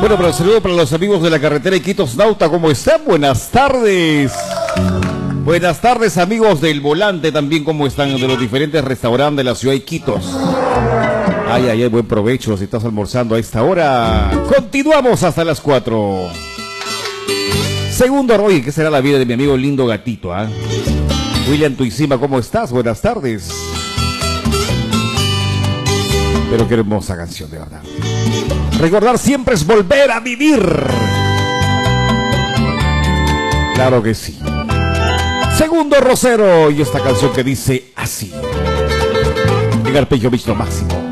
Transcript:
Bueno, pero saludo para los amigos de la carretera Iquitos Nauta, ¿cómo están? Buenas tardes. Buenas tardes, amigos del volante también, ¿cómo están? De los diferentes restaurantes de la ciudad de Iquitos. Ay, ay, ay, buen provecho si estás almorzando a esta hora. Continuamos hasta las 4. Segundo, oye, ¿qué será la vida de mi amigo lindo gatito, ah? William Tuisima, ¿cómo estás? Buenas tardes. Pero qué hermosa canción, de verdad. Recordar siempre es volver a vivir. Claro que sí. Segundo, Rosero, y esta canción que dice así. En arpegio mixto máximo.